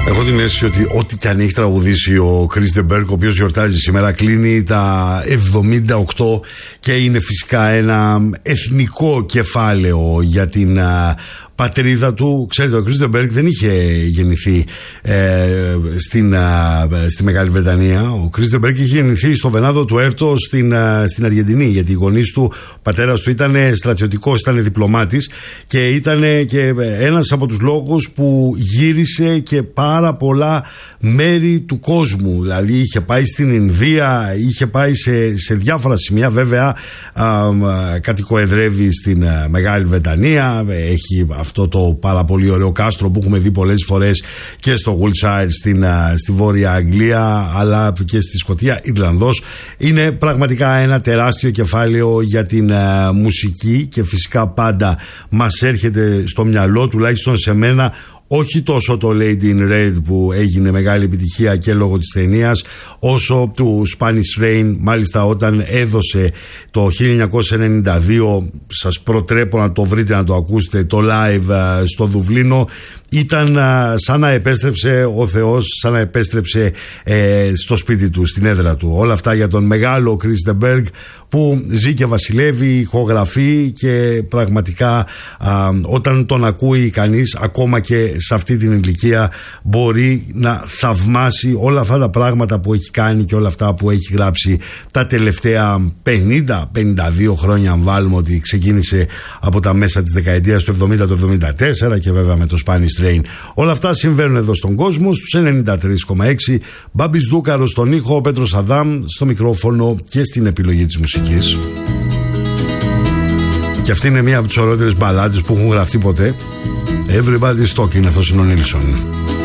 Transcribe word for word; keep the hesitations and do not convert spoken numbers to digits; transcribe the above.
Έχω την αίσθηση ότι ό,τι κι αν έχει τραγουδήσει ο Chris de Burgh, ο οποίος γιορτάζει σήμερα, κλείνει τα εβδομήντα οκτώ και είναι φυσικά ένα εθνικό κεφάλαιο για την α, πατρίδα του. Ξέρετε, ο Chris de Burgh δεν είχε γεννηθεί ε, στην, α, στη Μεγάλη Βρετανία. Ο Chris de Burgh είχε γεννηθεί στο Βενάδο του Έρτο στην, α, στην Αργεντινή, γιατί οι γονείς του, ο πατέρας του ήταν στρατιωτικός, ήταν διπλωμάτης και ήταν και ένας από τους λόγους που γύρισε και πάρα πολλά μέρη του κόσμου. Δηλαδή είχε πάει στην Ινδία, είχε πάει σε, σε διάφορα σημεία. Βέβαια α, α, κατοικοεδρεύει στην α, Μεγάλη Βρετανία, έχει αυτό το πάρα πολύ ωραίο κάστρο που έχουμε δει πολλές φορές και στο Wiltshire στην, α, στη Βόρεια Αγγλία, αλλά και στη Σκωτία. Ιρλανδός. Είναι πραγματικά ένα τεράστιο κεφάλαιο για την α, μουσική και φυσικά πάντα μας έρχεται στο μυαλό, τουλάχιστον σε μένα, όχι τόσο το Lady in Red που έγινε μεγάλη επιτυχία και λόγω της ταινίας, όσο του Spanish Rain. Μάλιστα όταν έδωσε το χίλια εννιακόσια ενενήντα δύο, σας προτρέπω να το βρείτε, να το ακούσετε, το live στο Δουβλίνο, ήταν α, σαν να επέστρεψε ο Θεός, σαν να επέστρεψε ε, στο σπίτι του, στην έδρα του. Όλα αυτά για τον μεγάλο Chris de Burgh, που ζει και βασιλεύει, ηχογραφεί και πραγματικά α, όταν τον ακούει κανείς, ακόμα και σε αυτή την ηλικία, μπορεί να θαυμάσει όλα αυτά τα πράγματα που έχει κάνει και όλα αυτά που έχει γράψει τα τελευταία πενήντα πενήντα δύο χρόνια, αν βάλουμε ότι ξεκίνησε από τα μέσα της δεκαετίας του εβδομήντα, το εβδομήντα τέσσερα, και βέβαια με το Spanish Rain. Όλα αυτά συμβαίνουν εδώ στον κόσμο, στους ενενήντα τρία κόμμα έξι. Μπάμπης Δούκαρος στον ήχο, ο Πέτρος Αδάμ στο μικρόφωνο και στην επιλογή της μουσικής. Και αυτή είναι μία από τις ωραιότερες μπαλάντες που έχουν γραφτεί ποτέ. Everybody's Talking, αυτός είναι ο Νίλσον.